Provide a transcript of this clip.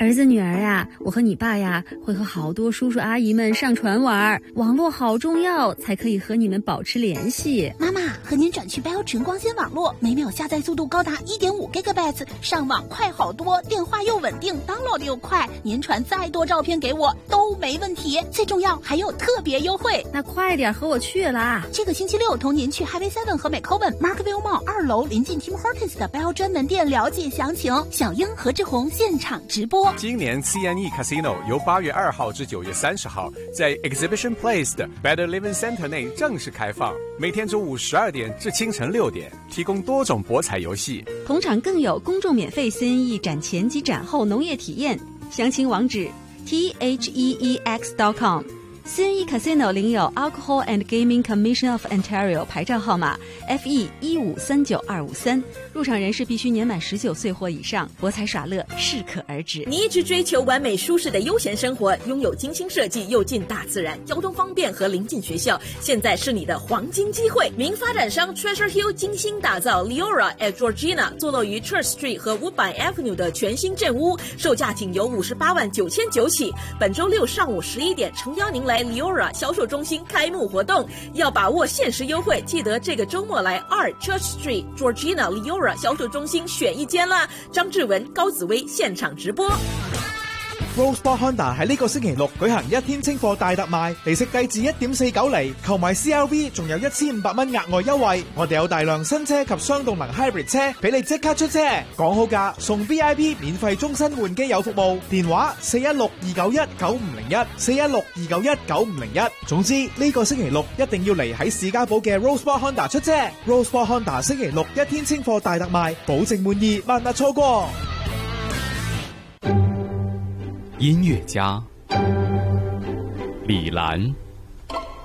儿子女儿呀，我和你爸呀会和好多叔叔阿姨们上船玩，网络好重要，才可以和你们保持联系。 妈妈，和您转去 Bell 纯光纤网络，每秒下载速度高达 1.5 GB， 上网快好多，电话又稳定 ，download 又快，您传再多照片给我都没问题。最重要还有特别优惠， 那快点和我去啦！ 这个星期六同您去 Highway 7和 McCoven Markville Mall 2楼临近 Tim Hortons 的 Bell 专门店了解详情。小英和志宏现场直播。 今年 CNE Casino 由8月2号至9月30号在 Exhibition Place 的 Better Living Center 内正式开放，每天中午12点至清晨6点，提供多种博彩游戏。 同场更有公众免费 CNE 展前及展后农业体验，详情网址 theex.com。CNE Casino 领有 Alcohol and Gaming Commission of Ontario 牌照号码 FE1539253，入场人士必须年满19岁或以上，博彩耍乐适可而止。 你一直追求完美舒适的悠闲生活，拥有精心设计又近大自然，交通方便和临近学校，现在是你的黄金机会。名发展商 Treasure Hill 精心打造 Leora at Georgina， 坐落于 Church Street 和 Woodbine Avenue 的全新镇屋，售价仅由58.999起。本周六上午11点，诚邀您来 Leora 销售中心开幕活动，要把握限时优惠，记得这个周末来2 Church Street Georgina Leora 销售中心选一間啦。張志文、高紫薇現場直播。 Rosebud Honda 喺呢個星期六舉行1天清貨大特賣，利息低至 1.49 厘，購買 CRV 仲有1500蚊額外優惠。我哋有大量新車及雙動能 hybrid 車俾你即刻出車，講好價送 VIP 免費終身換機油服務，電話416-291-9501 416-291-9501。總之呢個星期六一定要嚟喺士嘉堡嘅 Rosebud Honda 出車。Rosebud Honda 星期六1天清貨大特賣，保證滿意，萬勿錯過。 音樂家李蘭。